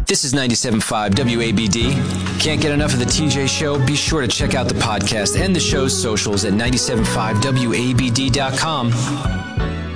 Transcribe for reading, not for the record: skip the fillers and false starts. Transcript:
This is 97.5 WABD. Can't get enough of the TJ Show? Be sure to check out the podcast and the show's socials at 975wabd.com.